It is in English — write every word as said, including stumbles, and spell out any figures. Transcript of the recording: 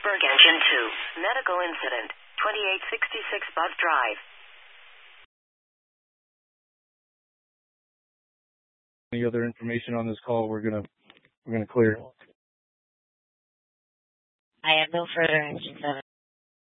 Pittsburgh Engine two. Medical incident. twenty-eight sixty-six Bus Drive. Any other information on this call, we're gonna we're gonna clear. I have no further Engine seven.